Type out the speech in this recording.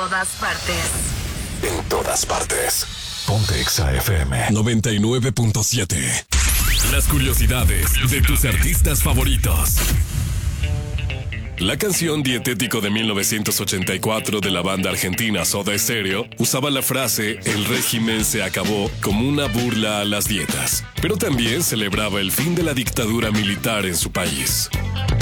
Todas partes. En todas partes. Ponte Exa FM 99.7. Las curiosidades de tus artistas favoritos. La canción Dietético de 1984 de la banda argentina Soda Stereo usaba la frase "el régimen se acabó" como una burla a las dietas, pero también celebraba el fin de la dictadura militar en su país.